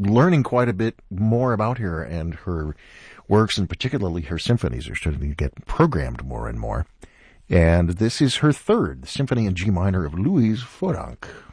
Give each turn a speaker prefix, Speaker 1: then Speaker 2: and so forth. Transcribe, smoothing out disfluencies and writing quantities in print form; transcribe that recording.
Speaker 1: learning quite a bit more about her and her works, and particularly her symphonies are starting to get programmed more and more. And this is her third, the Symphony in G minor of Louise Fouranc.